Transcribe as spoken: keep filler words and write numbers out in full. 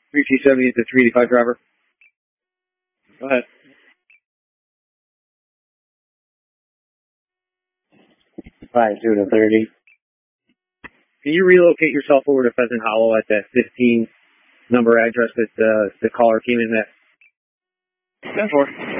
three T seventy is the three eighty-five driver. Go ahead. Five two to thirty. Can you relocate yourself over to Pheasant Hollow at that fifteen number address that uh, the caller came in at? ten four.